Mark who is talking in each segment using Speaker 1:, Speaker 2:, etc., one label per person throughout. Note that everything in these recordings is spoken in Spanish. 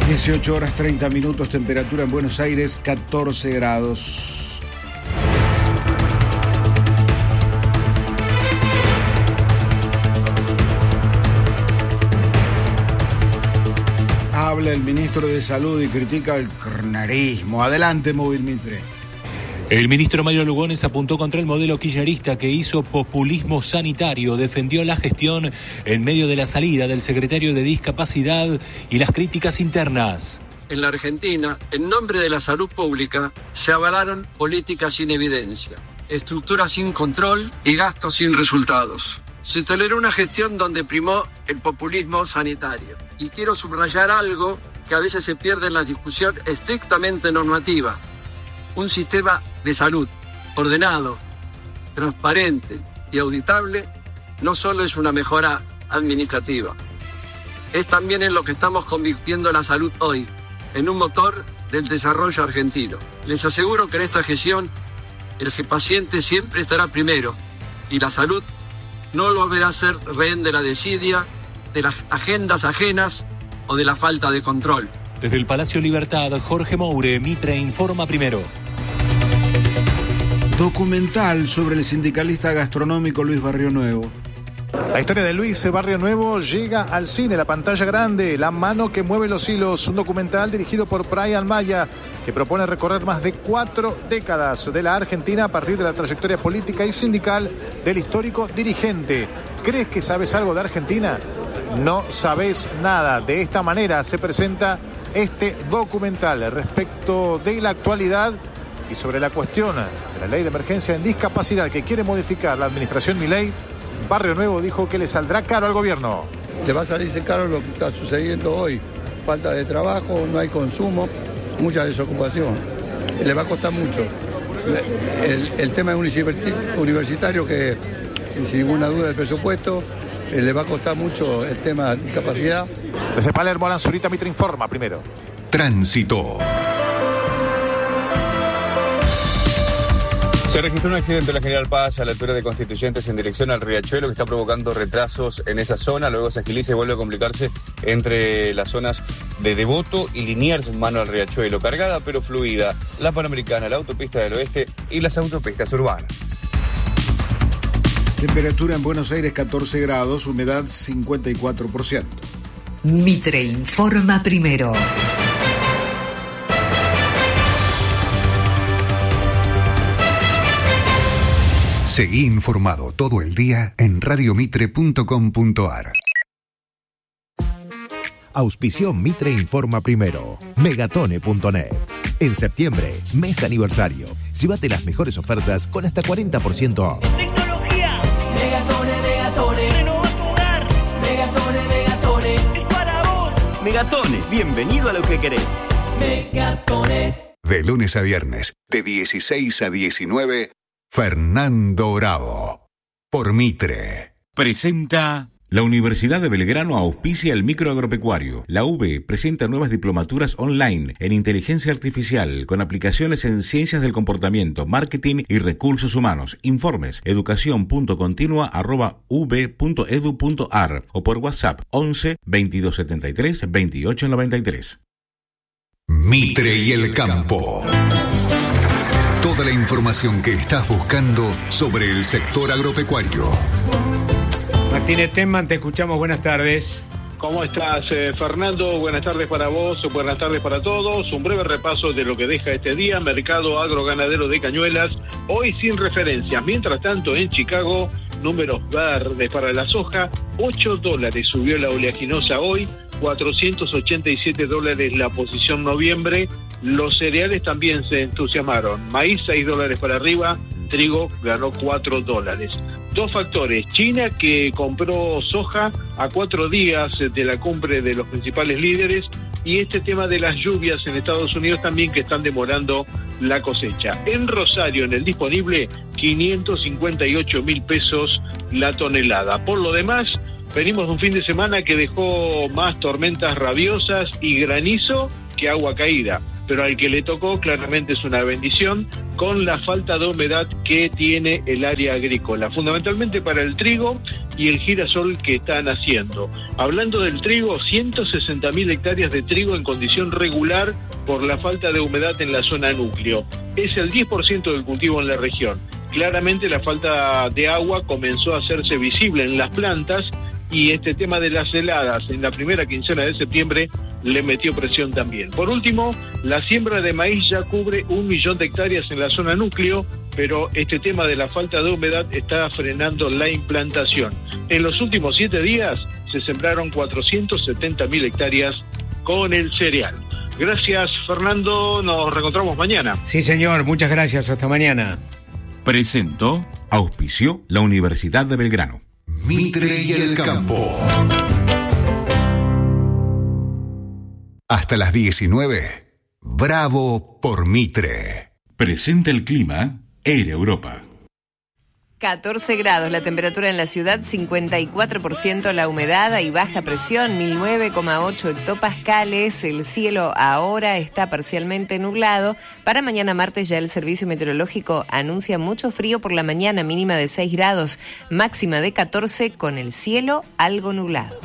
Speaker 1: 18 horas 30 minutos, temperatura en Buenos Aires 14 grados. Habla el ministro de Salud y critica el kirchnerismo. Adelante, Móvil Mitre.
Speaker 2: El ministro Mario Lugones apuntó contra el modelo kirchnerista que hizo populismo sanitario, defendió la gestión en medio de la salida del secretario de Discapacidad y las críticas internas.
Speaker 3: En la Argentina, en nombre de la salud pública, se avalaron políticas sin evidencia, estructuras sin control y gastos sin resultados. Se toleró una gestión donde primó el populismo sanitario. Y quiero subrayar algo que a veces se pierde en la discusión estrictamente normativa. Un sistema de salud ordenado, transparente y auditable no solo es una mejora administrativa, es también en lo que estamos convirtiendo la salud hoy, en un motor del desarrollo argentino. Les aseguro que en esta gestión el paciente siempre estará primero y la salud no lo verá ser rehén de la desidia, de las agendas ajenas o de la falta de control.
Speaker 2: Desde el Palacio Libertad, Jorge Moure, Mitre Informa Primero.
Speaker 1: Documental sobre el sindicalista gastronómico Luis Barrionuevo.
Speaker 4: La historia de Luis Barrionuevo llega al cine, la pantalla grande, La mano que mueve los hilos, un documental dirigido por Brian Maya, que propone recorrer más de 4 décadas de la Argentina a partir de la trayectoria política y sindical del histórico dirigente. ¿Crees que sabes algo de Argentina? No sabes nada. De esta manera se presenta este documental respecto de la actualidad y sobre la cuestión de la ley de emergencia en discapacidad que quiere modificar la administración Milei. Barrionuevo dijo que le saldrá caro al gobierno.
Speaker 5: Le va a salirse caro lo que está sucediendo hoy. Falta de trabajo, no hay consumo, mucha desocupación. Le va a costar mucho. El tema universitario, que sin ninguna duda el presupuesto, le va a costar mucho el tema de discapacidad.
Speaker 4: Desde Palermo, Alan Zurita, Mitre Informa Primero.
Speaker 6: Tránsito.
Speaker 7: Se registró un accidente en la General Paz a la altura de Constituyentes en dirección al Riachuelo que está provocando retrasos en esa zona. Luego se agiliza y vuelve a complicarse entre las zonas de Devoto y Liniers, mano al Riachuelo. Cargada pero fluida, la Panamericana, la Autopista del Oeste y las autopistas urbanas.
Speaker 1: Temperatura en Buenos Aires 14 grados, humedad 54%.
Speaker 8: Mitre Informa Primero.
Speaker 6: Seguí informado todo el día en radiomitre.com.ar.
Speaker 9: Auspició Mitre Informa Primero. Megatone.net. En septiembre, mes aniversario. Llévate las mejores ofertas con hasta 40% off.
Speaker 10: Tecnología. Megatone, Megatone. Renova tu hogar. Megatone, Megatone. Es para vos. Megatone, bienvenido a lo que querés. Megatone.
Speaker 6: De lunes a viernes, de 16 a 19, Fernando Bravo. Por Mitre.
Speaker 11: Presenta... La Universidad de Belgrano auspicia el microagropecuario. La UB presenta nuevas diplomaturas online en inteligencia artificial con aplicaciones en ciencias del comportamiento, marketing y recursos humanos. Informes educacion.continua@ub.edu.ar o por WhatsApp 11 2273 2893.
Speaker 6: Mitre y el campo. Toda la información que estás buscando sobre el sector agropecuario.
Speaker 12: Martínez Tenman, te escuchamos, buenas tardes.
Speaker 13: ¿Cómo estás, Fernando? Buenas tardes para vos, buenas tardes para todos. Un breve repaso de lo que deja este día. Mercado agroganadero de Cañuelas, hoy sin referencias. Mientras tanto, en Chicago, números verdes para la soja, $8 subió la oleaginosa hoy, $487 la posición noviembre. Los cereales también se entusiasmaron. Maíz $6 para arriba, trigo ganó $4. Dos factores: China, que compró soja a 4 días de la cumbre de los principales líderes, y este tema de las lluvias en Estados Unidos también, que están demorando la cosecha. En Rosario, en el disponible, 558.000 pesos la tonelada. Por lo demás, venimos de un fin de semana que dejó más tormentas rabiosas y granizo que agua caída. pero al que le tocó claramente es una bendición con la falta de humedad que tiene el área agrícola, fundamentalmente para el trigo y el girasol que están haciendo. Hablando del trigo, 160.000 hectáreas de trigo en condición regular por la falta de humedad en la zona núcleo. Es el 10% del cultivo en la región. Claramente la falta de agua comenzó a hacerse visible en las plantas y este tema de las heladas en la primera quincena de septiembre le metió presión también. Por último, la siembra de maíz ya cubre 1 millón de hectáreas en la zona núcleo, pero este tema de la falta de humedad está frenando la implantación. En los últimos 7 días se sembraron 470.000 hectáreas con el cereal. Gracias, Fernando, nos reencontramos mañana.
Speaker 12: Sí, señor, muchas gracias, hasta mañana.
Speaker 11: Presentó, auspició la Universidad de Belgrano.
Speaker 6: Mitre y el Campo. Hasta las 19. Bravo por Mitre.
Speaker 11: Presenta el clima Air Europa.
Speaker 14: 14 grados la temperatura en la ciudad, 54% la humedad y baja presión, 1009,8 hectopascales. El cielo ahora está parcialmente nublado. Para mañana martes ya el servicio meteorológico anuncia mucho frío por la mañana, mínima de 6 grados, máxima de 14 con el cielo algo nublado.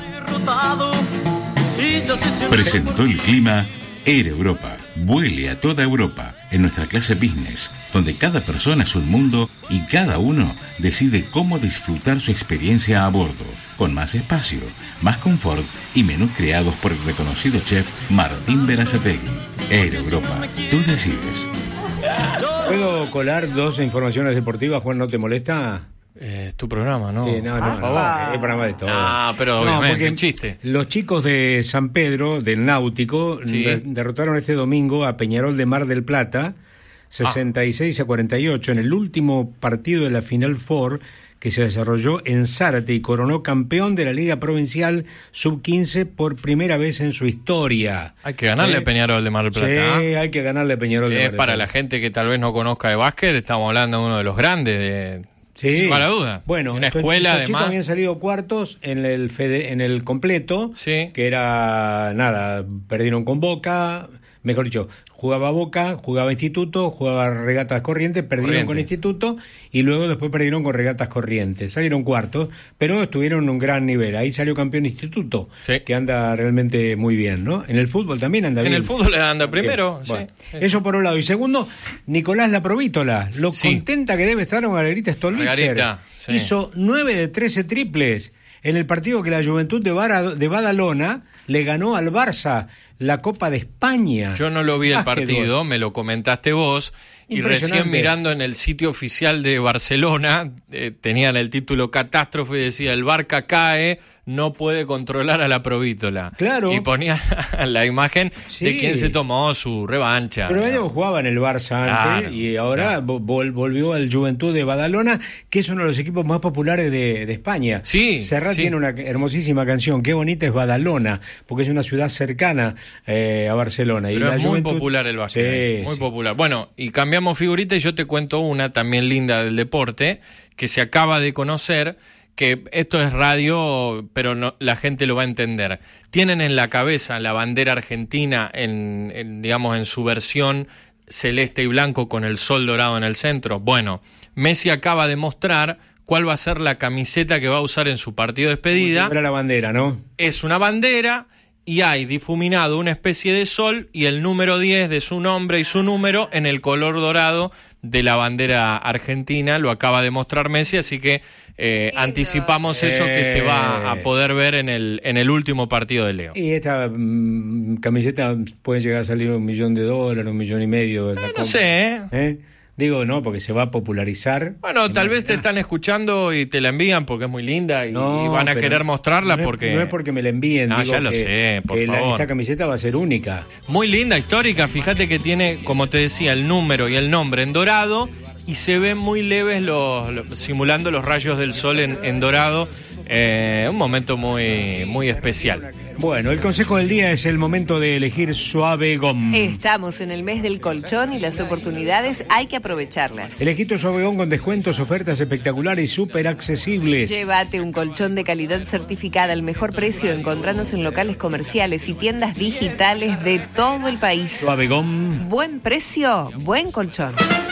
Speaker 11: Presentó el clima Air Europa. Vuele a toda Europa en nuestra clase business, donde cada persona es un mundo y cada uno decide cómo disfrutar su experiencia a bordo, con más espacio, más confort y menús creados por el reconocido chef Martín Berazategui. Air Europa, tú decides.
Speaker 12: ¿Puedo colar 2 informaciones deportivas, Juan? ¿No te molesta?
Speaker 15: Es tu programa, ¿no?
Speaker 12: No, por favor. Es programa de todo.
Speaker 15: Pero obviamente, un chiste.
Speaker 12: Los chicos de San Pedro, del Náutico, derrotaron este domingo a Peñarol de Mar del Plata, 66-48, en el último partido de la Final Four que se desarrolló en Zárate y coronó campeón de la Liga Provincial Sub-15 por primera vez en su historia.
Speaker 15: Hay que ganarle a Peñarol de Mar del Plata.
Speaker 12: Sí, hay que ganarle a Peñarol de Mar del Plata.
Speaker 15: Para la gente que tal vez no conozca de básquet, estamos hablando de uno de los grandes de...
Speaker 12: Sí,
Speaker 15: sin lugar a duda.
Speaker 12: Bueno,
Speaker 15: una escuela
Speaker 12: estos
Speaker 15: además.
Speaker 12: Chicos habían salido cuartos en el completo, que era nada, perdieron con Boca, mejor dicho, jugaba Boca, jugaba Instituto, jugaba Regatas Corrientes, perdieron con Instituto y luego después perdieron con Regatas Corrientes. Salieron cuartos, pero estuvieron en un gran nivel. Ahí salió campeón Instituto, que anda realmente muy bien, ¿no? En el fútbol también anda bien.
Speaker 15: En el fútbol anda primero,
Speaker 12: bueno, eso por un lado. Y segundo, Nicolás La Provítola, lo contenta que debe estar Margarita Stolbizer. Hizo 9 de 13 triples en el partido que la Juventud de Badalona le ganó al Barça la Copa de España.
Speaker 15: Yo no lo vi el partido, me lo comentaste vos, y recién mirando en el sitio oficial de Barcelona, tenían el título Catástrofe y decía, el Barça cae, no puede controlar a La Provítola.
Speaker 12: Claro.
Speaker 15: Y ponía la imagen de quien se tomó su revancha.
Speaker 12: Pero ellos jugaban en el Barça antes y ahora volvió al Juventud de Badalona, que es uno de los equipos más populares de España. Serrat tiene una hermosísima canción, Qué bonita es Badalona, porque es una ciudad cercana a Barcelona.
Speaker 15: Pero
Speaker 12: y la
Speaker 15: es muy
Speaker 12: Juventud...
Speaker 15: popular el básquet, muy popular. Bueno, y cambiamos figurita y yo te cuento una también linda del deporte, que se acaba de conocer, que esto es radio, pero no, la gente lo va a entender. Tienen en la cabeza la bandera argentina digamos, en su versión celeste y blanco con el sol dorado en el centro. Bueno, Messi acaba de mostrar cuál va a ser la camiseta que va a usar en su partido de despedida.
Speaker 12: Era la bandera, ¿no?
Speaker 15: Es una bandera y hay difuminado una especie de sol y el número 10 de su nombre y su número en el color dorado de la bandera argentina. Lo acaba de mostrar Messi, así que anticipamos eso que se va a poder ver en el último partido de Leo.
Speaker 12: Y esta camiseta puede llegar a salir $1 millón, $1,5 millones.
Speaker 15: No sé,
Speaker 12: Digo, no, porque se va a popularizar.
Speaker 15: Bueno, tal vez te están escuchando y te la envían porque es muy linda y van a querer mostrarla porque...
Speaker 12: No es porque me la envíen.
Speaker 15: No, ya lo sé, por favor.
Speaker 12: Esta camiseta va a ser única.
Speaker 15: Muy linda, histórica. Fíjate que tiene, como te decía, el número y el nombre en dorado y se ven muy leves simulando los rayos del sol en dorado. Un momento muy, muy especial.
Speaker 12: Bueno, el consejo del día es el momento de elegir Suavegón.
Speaker 14: Estamos en el mes del colchón y las oportunidades hay que aprovecharlas.
Speaker 12: Elegí tu Suavegón con descuentos, ofertas espectaculares y súper accesibles.
Speaker 14: Llévate un colchón de calidad certificada al mejor precio. Encontranos en locales comerciales y tiendas digitales de todo el país.
Speaker 12: Suavegón.
Speaker 14: Buen precio, buen colchón.